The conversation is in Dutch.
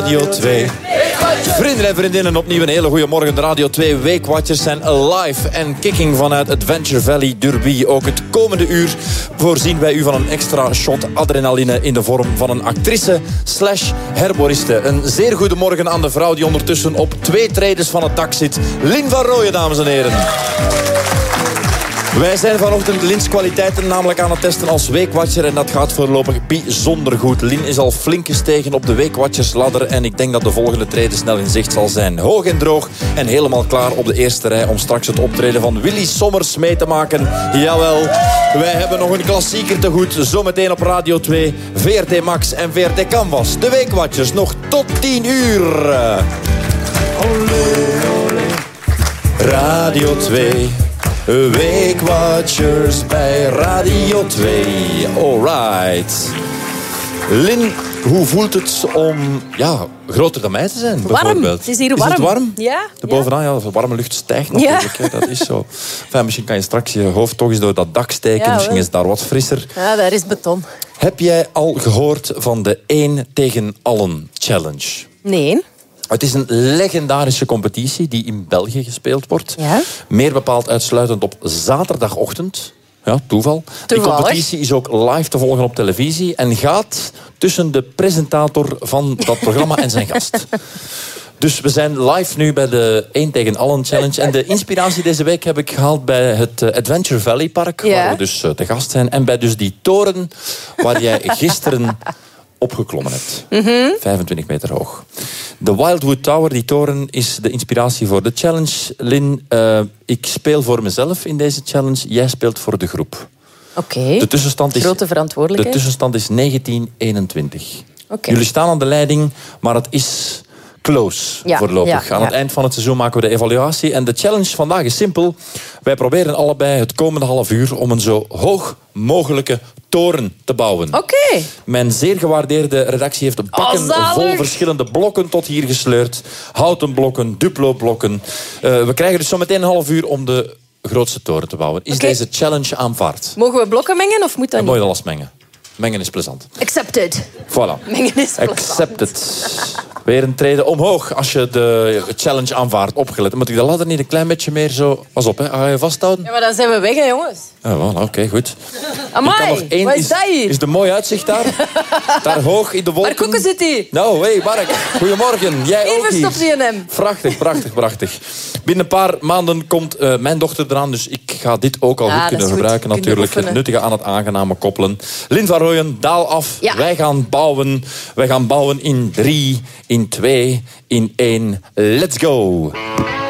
Radio 2. Vrienden en vriendinnen, opnieuw een hele goede morgen. De Radio 2 Weekwatchers zijn live en kicking vanuit Adventure Valley Derby. Ook het komende uur voorzien wij u van een extra shot adrenaline in de vorm van een actrice / herboriste. Een zeer goede morgen aan de vrouw die ondertussen op 2 tredes van het dak zit. Lynn van Rooyen, dames en heren. Wij zijn vanochtend Lyns kwaliteiten namelijk aan het testen als weekwatcher. En dat gaat voorlopig bijzonder goed. Lynn is al flink gestegen op de weekwatchersladder. En ik denk dat de volgende trede snel in zicht zal zijn. Hoog en droog en helemaal klaar op de eerste rij om straks het optreden van Willy Sommers mee te maken. Jawel, wij hebben nog een klassieker te goed. Zometeen op Radio 2, VRT Max en VRT Canvas. De weekwatchers nog tot 10 uur. Olé, olé. Radio 2. Weekwatchers bij Radio 2. Alright. Lynn, hoe voelt het om groter dan mij te zijn? Warm. Het is hier warm. Is het warm? Ja. Bovenaan, de warme lucht stijgt natuurlijk. Ja. Dat is zo. Enfin, misschien kan je straks je hoofd toch eens door dat dak steken. Ja, misschien is het daar wat frisser. Ja, daar is beton. Heb jij al gehoord van de 1 tegen allen challenge? Nee. Het is een legendarische competitie die in België gespeeld wordt. Ja? Meer bepaald uitsluitend op zaterdagochtend. Ja, toeval. Die competitie is ook live te volgen op televisie en gaat tussen de presentator van dat programma en zijn gast. Dus we zijn live nu bij de 1 tegen allen challenge. En de inspiratie deze week heb ik gehaald bij het Adventure Valley Park. Ja. Waar we dus te gast zijn. En bij dus die toren waar jij gisteren opgeklommen hebt. 25 meter hoog. De Wildwood Tower, die toren, is de inspiratie voor de challenge. Lynn, ik speel voor mezelf in deze challenge. Jij speelt voor de groep. Oké. De tussenstand is grote verantwoordelijkheid. De tussenstand is 19-21. Okay. Jullie staan aan de leiding, maar het is close voorlopig. Aan het eind van het seizoen maken we de evaluatie. En de challenge vandaag is simpel. Wij proberen allebei het komende half uur om een zo hoog mogelijke toren te bouwen. Oké. Mijn zeer gewaardeerde redactie heeft bakken vol verschillende blokken tot hier gesleurd. Houten blokken, Duplo-blokken. We krijgen dus zo meteen een half uur om de grootste toren te bouwen. Is deze challenge aanvaard? Mogen we blokken mengen of moet dat niet? Mooi alles mengen. Mengen is plezant. Accepted. Voilà. Mengen is plezant. Accepted. Weer een trede omhoog als je de challenge aanvaardt. Opgelet. Moet ik de ladder niet een klein beetje meer zo... Pas op, hè. Ga je vasthouden? Ja, maar dan zijn we weg, hè, jongens. Ja, oké, goed. Amai, wat is dat hier? Is er mooi uitzicht daar? Daar hoog in de wolken. Waar koeken zit hij? Nou, hey, Mark. Goedemorgen. Jij ook hier. Even stopt hij in hem. Prachtig. Binnen een paar maanden komt mijn dochter eraan. Dus ik ga dit ook al goed kunnen gebruiken. Natuurlijk. Het nuttige aan het aangename koppelen. Lynn van Rooyen, daal af. Ja. Wij gaan bouwen. Wij gaan bouwen in 3, in 2, in 1. Let's go.